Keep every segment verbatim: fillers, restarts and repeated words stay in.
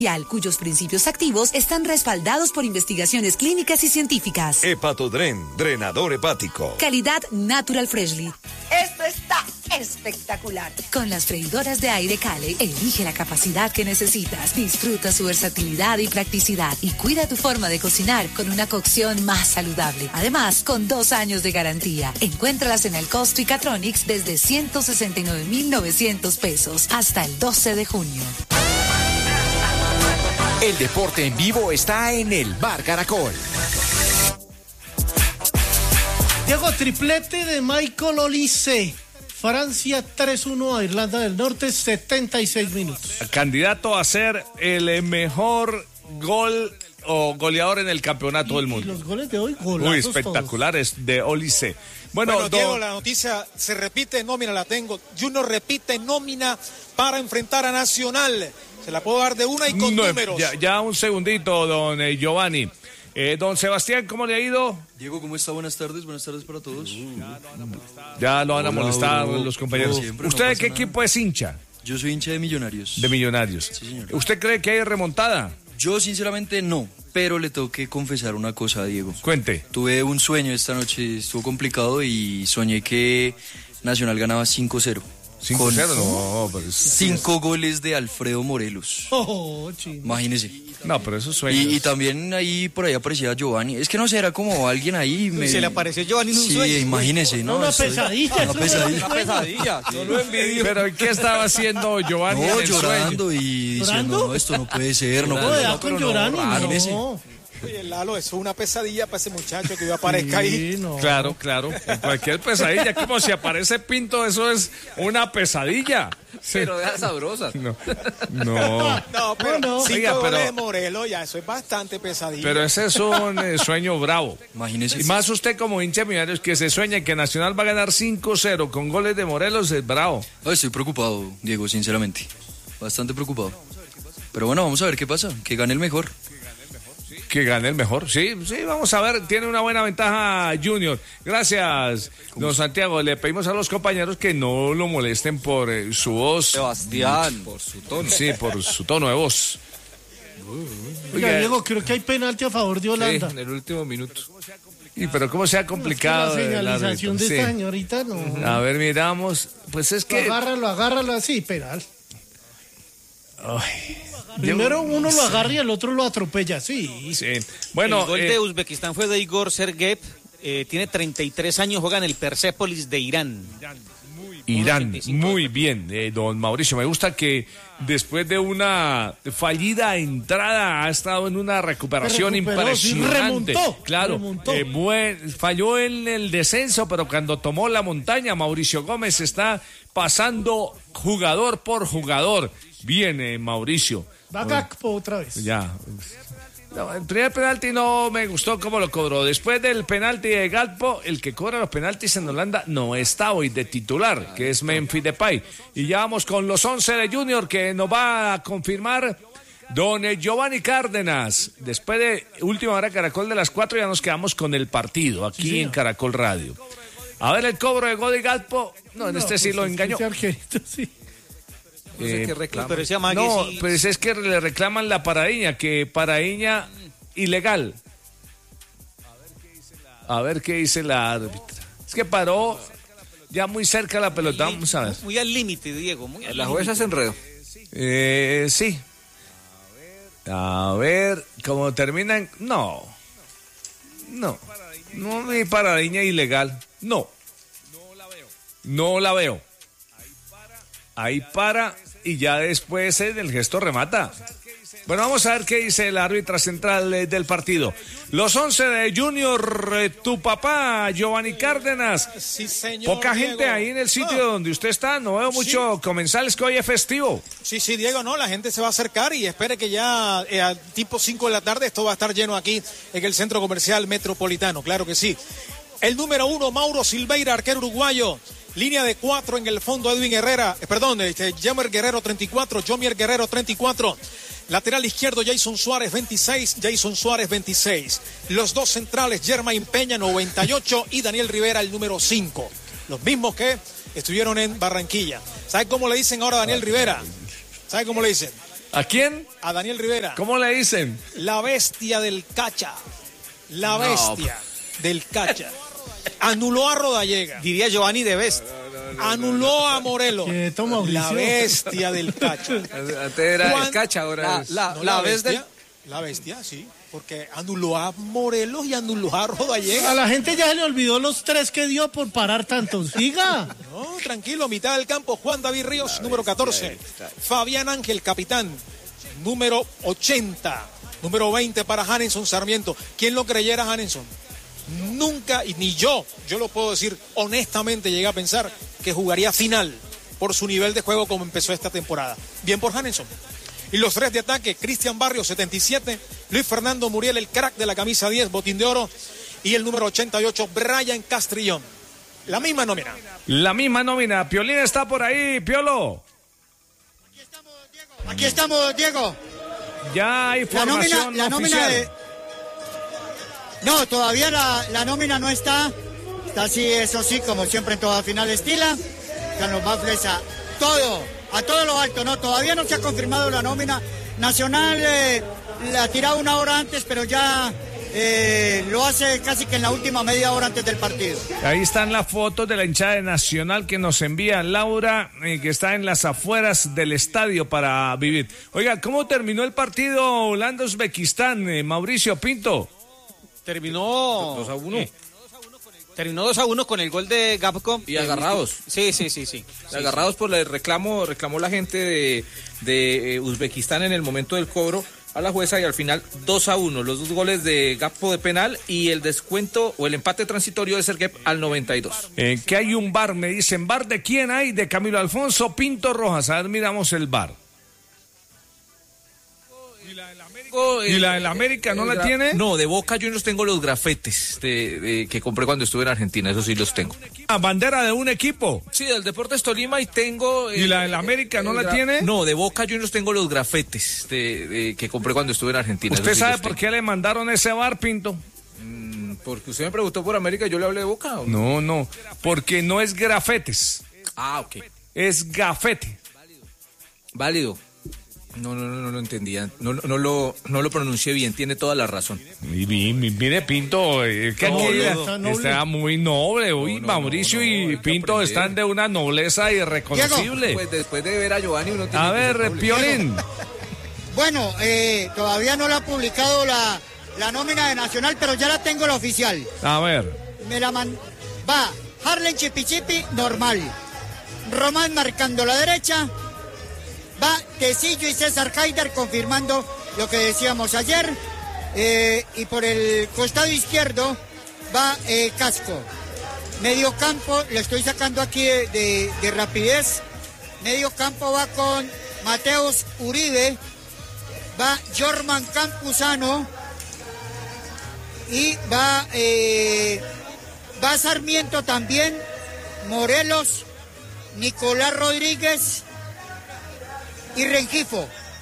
cuyos principios activos están respaldados por investigaciones clínicas y científicas. Hepatodren, drenador hepático. Calidad Natural Freshly. Esto está espectacular. Con las freidoras de aire Cale, elige la capacidad que necesitas, disfruta su versatilidad y practicidad y cuida tu forma de cocinar con una cocción más saludable. Además, con dos años de garantía. Encuéntralas en el Costo y Catronics desde ciento sesenta y nueve mil novecientos pesos hasta el doce de junio. El deporte en vivo está en el Bar Caracol. Diego, triplete de Michael Olise. Francia tres uno a Irlanda del Norte, setenta y seis minutos. Candidato a ser el mejor gol o goleador en el campeonato y, del mundo. Y los goles de hoy, golazos. Muy espectaculares todos. De Olise. Bueno, bueno Diego, do... la noticia se repite, nómina la tengo. Junior repite nómina para enfrentar a Nacional. Se la puedo dar de una y con no, números. Ya, ya un segundito, don eh, Giovanni. Eh, don Sebastián, ¿cómo le ha ido? Diego, ¿cómo está? Buenas tardes, buenas tardes para todos. Uh, ya lo van a molestar hola, los compañeros. Siempre, ¿Usted no de qué nada. equipo es hincha? Yo soy hincha de Millonarios. De Millonarios. Sí, señor. ¿Usted cree que hay remontada? Yo sinceramente no, pero le tengo que confesar una cosa, Diego. Cuente. Tuve un sueño esta noche, estuvo complicado y soñé que Nacional ganaba cinco cero. cinco cero, no, pero es... Cinco goles de Alfredo Morelos. Oh, imagínese. No, pero eso sueños. Y, y también ahí por ahí aparecía Giovanni. Es que no sé, era como alguien ahí. Me... Se le apareció Giovanni en un sí, sueño. Sí, imagínese, ¿no? Una Estoy... pesadilla. Una pesadilla. Una pesadilla. Sí. Solo envidio. Pero ¿qué estaba haciendo Giovanni? No, en el llorando sueño? y diciendo, ¿Llorando? no, esto no puede ser. No, No, puede no, ser. con Giovanni, no. Oye, Lalo, eso es una pesadilla para ese muchacho que aparezca ahí. Sí, no. Claro, claro. En cualquier pesadilla, como si aparece Pinto, eso es una pesadilla. Sí. Pero deja sabrosa. No, no. No, pero no, no. cinco Oiga, goles pero- de Morelos, ya, eso es bastante pesadilla. Pero ese es un eh, sueño bravo. Imagínese. Y más usted como hincha de Millonarios que se sueña que Nacional va a ganar cinco cero con goles de Morelos, es bravo. Ay, estoy preocupado, Diego, sinceramente. Bastante preocupado. Pero bueno, vamos a ver qué pasa. Que gane el mejor. Que gane el mejor. Sí, sí, vamos a ver. Tiene una buena ventaja Junior. Gracias, don Santiago. Le pedimos a los compañeros que no lo molesten por eh, su voz. Sebastián, por su tono. Sí, por su tono de voz. Oiga, Oiga, Diego, creo que hay penalti a favor de Holanda. Sí, en el último minuto. y pero cómo se ha complicado. Es que la el señalización árbitro. de esta Sí. señorita, no. A ver, miramos. Pues es que... Agárralo, agárralo así, penal. Ay, Primero yo- uno lo agarra y el otro lo atropella, sí. Sí. Bueno, el gol eh, de Uzbekistán fue de Igor Sergeyev, eh, tiene treinta y tres años, juega en el Persepolis de Irán. Irán, muy bien, eh, don Mauricio. Me gusta que después de una fallida entrada ha estado en una recuperación Se recuperó, sí, impresionante. remontó, claro, remontó. eh, buen- falló en el descenso, pero cuando tomó la montaña, Mauricio Gómez está pasando jugador por jugador. Viene Mauricio. Va Gakpo otra vez. Ya. No, el primer penalti no me gustó cómo lo cobró. Después del penalti de Gakpo, el que cobra los penaltis en Holanda no está hoy de titular, que es Memphis Depay. Y ya vamos con los once de Junior que nos va a confirmar don Giovanni Cárdenas. Después de última hora Caracol de las cuatro ya nos quedamos con el partido aquí Sí, en Caracol Radio. A ver el cobro de Godi Gakpo. No, en No, este sí pues lo es engañó. ese arquerito, sí. No sé Eh, qué reclama. Pero ese amague No, sí- pues es que le reclaman la paradiña, que paradiña ilegal. A ver qué dice la árbitra. Es que paró ya muy cerca la pelota, vamos a ver. Muy al límite, Diego. Muy al La límite. jueza se enredó. Eh, sí. A ver, ¿cómo terminan? No. No. No, mi paradiña ilegal. No. No la veo. Ahí para y ya después en el gesto remata. Bueno, vamos a ver qué dice la árbitra central eh, del partido. Los once de Junior, eh, tu papá, Giovanni Cárdenas. Sí, señor. Poca Diego. gente ahí en el sitio Ah, donde usted está. No veo mucho comensales, que hoy es festivo. Sí, sí, Diego, no, la gente se va a acercar y espere que ya eh, a tipo cinco de la tarde esto va a estar lleno aquí en el Centro Comercial Metropolitano, claro que sí. El número uno, Mauro Silveira, arquero uruguayo. Línea de cuatro en el fondo, Edwin Herrera, eh, perdón, este, Jamer Guerrero treinta y cuatro, Jomier Guerrero treinta y cuatro. Lateral izquierdo, Jason Suárez veintiséis, Jason Suárez veintiséis. Los dos centrales, Germain Peña noventa y ocho y Daniel Rivera el número cinco. Los mismos que estuvieron en Barranquilla. ¿Sabe cómo le dicen ahora a Daniel Rivera? ¿Sabe cómo le dicen? ¿A quién? A Daniel Rivera. ¿Cómo le dicen? La bestia del Cacha. La bestia no. del Cacha. Anuló a Rodallega. Diría Giovanni de Best. Anuló a Morelos. La bestia del Cacha. Antes era Juan, el Cacha, ahora la, es... La, no, la, la bestia, del... la bestia, sí. Porque anuló a Morelos y anuló a Rodallega. A la gente ya se le olvidó los tres que dio por parar tanto. Siga. No, tranquilo, mitad del campo. Juan David Ríos, la número catorce. Fabián Ángel, capitán, número ochenta. Número veinte para Hanenson Sarmiento. ¿Quién lo creyera, Hanenson? Nunca, y ni yo, yo lo puedo decir honestamente, llegué a pensar que jugaría final por su nivel de juego como empezó esta temporada. Bien por Hanenson. Y los tres de ataque, Cristian Barrios, setenta y siete, Luis Fernando Muriel, el crack de la camisa diez, botín de oro, y el número ochenta y ocho, Brian Castrillón. La misma nómina. La misma nómina. Piolín está por ahí, Piolo. Aquí estamos, Diego. Aquí estamos, Diego. Ya hay formación la nómina, la nómina de... No, todavía la, la nómina no está. Está así, eso sí, como siempre en toda final estila. Están los baffles a todo, a todo lo alto, ¿no? Todavía no se ha confirmado la nómina. Nacional eh, la ha tirado una hora antes, pero ya eh, lo hace casi que en la última media hora antes del partido. Ahí están las fotos de la hinchada de Nacional que nos envía Laura, eh, que está en las afueras del estadio para vivir. Oiga, ¿cómo terminó el partido Holanda-Uzbekistán, eh, Mauricio Pinto? Terminó dos a uno. Eh, terminó dos a uno con el gol de Gapco. Y agarrados. Sí, sí, sí, sí. sí agarrados sí. por el reclamo, reclamó la gente de, de Uzbekistán en el momento del cobro a la jueza y al final dos a uno. Los dos goles de Gapco de penal y el descuento o el empate transitorio de Serguep al noventa y dos. Eh, que hay un bar, me dicen. ¿Bar de quién hay? De Camilo Alfonso Pinto Rojas. A ver, miramos el bar. ¿Y la de la América no la tiene? No, de Boca Juniors tengo los grafetes de, de, que compré cuando estuve en Argentina, eso sí los tengo. ¿La bandera de un equipo? Sí, del Deportes Tolima y tengo... ¿Y eh, la de la América no la gra... tiene? No, de Boca Juniors tengo los grafetes de, de, que compré cuando estuve en Argentina. ¿Usted sí sabe por qué le mandaron ese bar, Pinto? Mm, porque usted me preguntó por América y yo le hablé de Boca. ¿O no? No, no, porque no es grafetes. Ah, ok. Es gafete. Válido. No, no, no, no lo entendía. No, no, lo, no lo pronuncié bien. Tiene toda la razón. Y, y, mire, Pinto, eh, que aquí está, está muy noble. Uy, no, no, Mauricio no, no, no, y Pinto están de una nobleza irreconocible. Pues después de ver a Giovanni uno tiene A ver, Piolín. Bueno, eh, todavía no la ha publicado la, la nómina de Nacional, pero ya la tengo la oficial. A ver. Me la man... Va, Harlen Chipichipi, normal. Román marcando la derecha. Va Tecillo y César Haidar confirmando lo que decíamos ayer. Eh, y por el costado izquierdo va eh, Casco. Medio campo, lo estoy sacando aquí de, de, de rapidez. Medio campo va con Mateus Uribe. Va Jorman Campuzano. Y va, eh, va Sarmiento también. Morelos. Nicolás Rodríguez. Y Rengifo.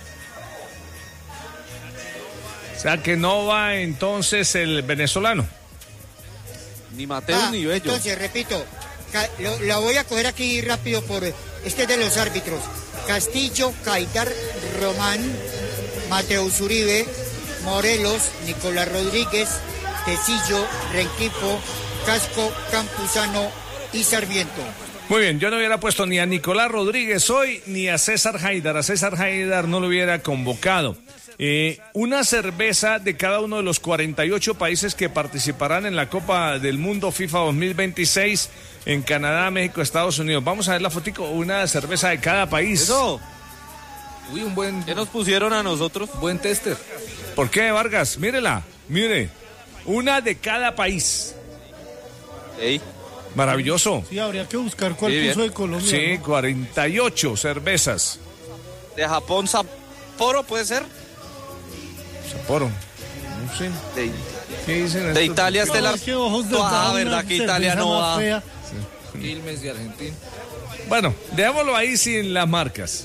O sea que no va entonces el venezolano. Ni Mateo ah, ni Bello. Entonces, repito, lo, la voy a coger aquí rápido por este de los árbitros. Castillo, Haidar, Román, Mateus Uribe, Morelos, Nicolás Rodríguez, Tecillo, Rengifo, Casco, Campuzano y Sarmiento. Muy bien, yo no hubiera puesto ni a Nicolás Rodríguez hoy ni a César Haidar. A César Haidar no lo hubiera convocado. Eh, una cerveza de cada uno de los cuarenta y ocho países que participarán en la Copa del Mundo FIFA dos mil veintiséis en Canadá, México, Estados Unidos. Vamos a ver la fotico, una cerveza de cada país. Eso. Uy, un buen... ¿Qué nos pusieron a nosotros? Buen tester. ¿Por qué, Vargas? Mírela, mire. Una de cada país. Ey. Maravilloso. Sí, habría que buscar cuál sí, puso de Colombia. Sí, ¿no? cuarenta y ocho cervezas. ¿De Japón, Sapporo puede ser? Sapporo. No sé. De, ¿Qué dicen de estos? Italia, Estela. Ah, verdad que Italia no va. Sí. Quilmes de Argentina. Bueno, dejémoslo ahí sin las marcas.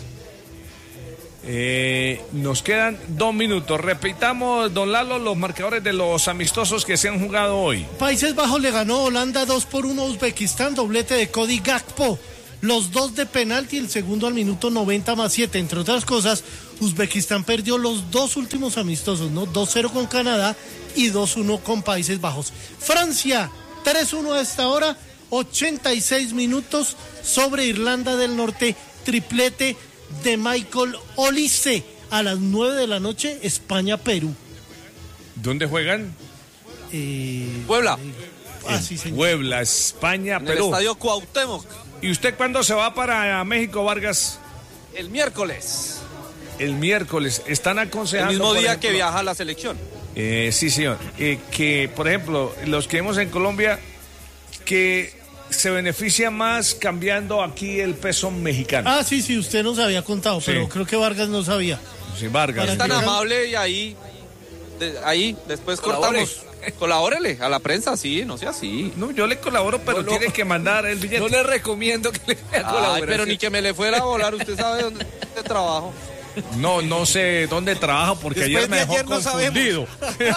Eh, nos quedan dos minutos. Repitamos, don Lalo, los marcadores de los amistosos que se han jugado hoy. Países Bajos le ganó Holanda dos por uno a Uzbekistán, doblete de Cody Gakpo. los dos de penalti, el segundo al minuto noventa más siete. Entre otras cosas, Uzbekistán perdió los dos últimos amistosos, ¿no? dos cero con Canadá y dos uno con Países Bajos. Francia, tres uno a esta hora, ochenta y seis minutos sobre Irlanda del Norte, triplete de Michael Olise. A las nueve de la noche, España-Perú. ¿Dónde juegan? Eh, Puebla. Ah, sí, señor. Puebla, España, En Perú. el Estadio Cuauhtémoc. ¿Y usted cuándo se va para México, Vargas? El miércoles. El miércoles. Están aconsejando... El mismo por día ejemplo, que viaja la selección. Eh, sí, señor. Eh, que, por ejemplo, los que vemos en Colombia, que se beneficia más cambiando aquí el peso mexicano. Ah, sí, sí, usted nos había contado, Sí. pero creo que Vargas no sabía. Sí, Vargas. Es tan amable y ahí, de- ahí, después Colabore. cortamos. Colabórele a la prensa, sí, no sea así. No, yo le colaboro, pero No, no. tiene que mandar el billete. No le recomiendo que le vea Ay, colaboración. pero ni que me le fuera a volar, usted sabe dónde trabajo. No, no sé dónde trabaja porque Después ayer me de dejó ayer no confundido.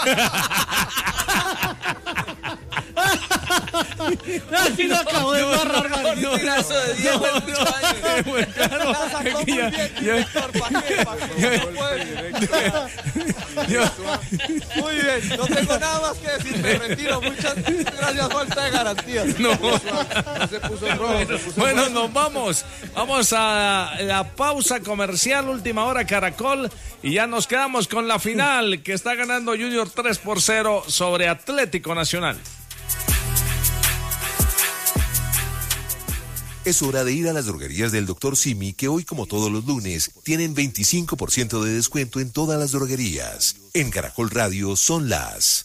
Aquí lo acabo de barrar, Vargas. Un pedazo de Dios, muchos años. Claro, La sacó es que muy ya- bien, ya- director, ¿pa' qué? ¿Pa' qué? No puede. yo- Muy bien, no tengo nada más que decir, me retiro. Muchas gracias, falta de garantías. No. Se puso en rojo, se puso en Bueno, rojo. nos vamos. Vamos a la pausa comercial, última hora Caracol. Y ya nos quedamos con la final que está ganando Junior tres por cero sobre Atlético Nacional. Es hora de ir a las droguerías del doctor Simi, que hoy, como todos los lunes, tienen veinticinco por ciento de descuento en todas las droguerías. En Caracol Radio son las...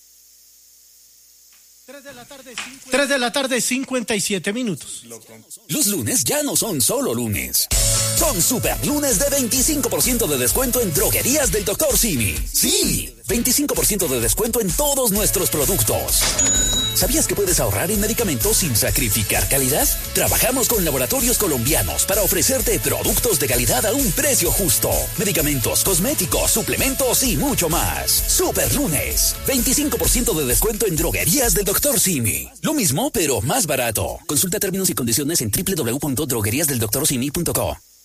tres de la tarde, cincuenta y siete minutos. Los lunes ya no son solo lunes. Son super lunes de veinticinco por ciento de descuento en droguerías del doctor Simi. Sí, veinticinco por ciento de descuento en todos nuestros productos. ¿Sabías que puedes ahorrar en medicamentos sin sacrificar calidad? Trabajamos con laboratorios colombianos para ofrecerte productos de calidad a un precio justo. Medicamentos, cosméticos, suplementos y mucho más. Super lunes, veinticinco por ciento de descuento en droguerías del doctor Simi. Lo mismo, pero más barato. Consulta términos y condiciones en doble u doble u doble u punto droguerías del doctor simi punto co.